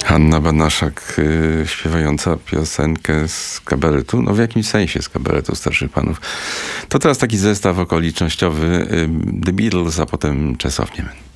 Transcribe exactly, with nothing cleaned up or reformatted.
Hanna Banaszak y, śpiewająca piosenkę z kabaretu, no w jakimś sensie z kabaretu Starszych Panów. To teraz taki zestaw okolicznościowy, y, The Beatles, a potem Czesław Niemen.